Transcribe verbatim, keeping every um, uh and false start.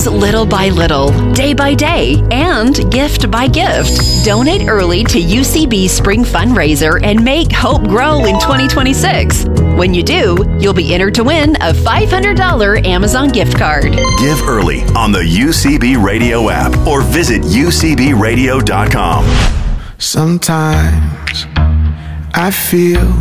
grows little by little, day by day, and gift by gift. Donate early to U C B Spring Fundraiser and make hope grow in twenty twenty-six. When you do, you'll be entered to win a five hundred dollars Amazon gift card. Give early on the U C B Radio app or visit U C B radio dot com. Sometimes I feel